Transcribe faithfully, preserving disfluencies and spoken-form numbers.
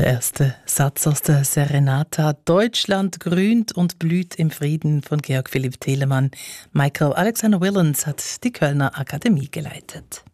Der erste Satz aus der Serenata Deutschland grünt und blüht im Frieden von Georg Philipp Telemann. Michael Alexander Willens hat die Kölner Akademie geleitet.